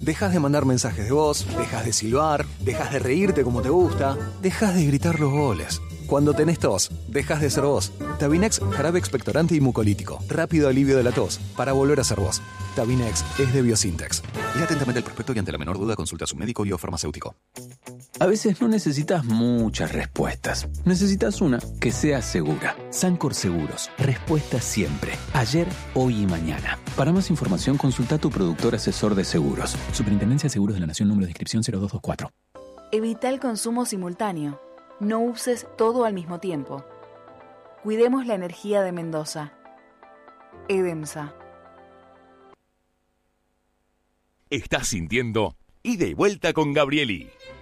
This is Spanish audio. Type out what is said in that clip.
Dejas de mandar mensajes de voz, dejas de silbar, dejas de reírte como te gusta, dejas de gritar los goles. Cuando tenés tos, dejas de ser vos. Tabinex, jarabe expectorante y mucolítico. Rápido alivio de la tos, para volver a ser vos. Tabinex es de Biosintex. Lea atentamente el prospecto y ante la menor duda consulta a su médico y o farmacéutico. A veces no necesitas muchas respuestas. Necesitas una que sea segura. Sancor Seguros. Respuesta siempre. Ayer, hoy y mañana. Para más información, consulta a tu productor asesor de seguros. Superintendencia de Seguros de la Nación, número de inscripción 0224. Evita el consumo simultáneo. No uses todo al mismo tiempo. Cuidemos la energía de Mendoza. EDEMSA. Estás sintiendo Ida y Vuelta con Gabrieli.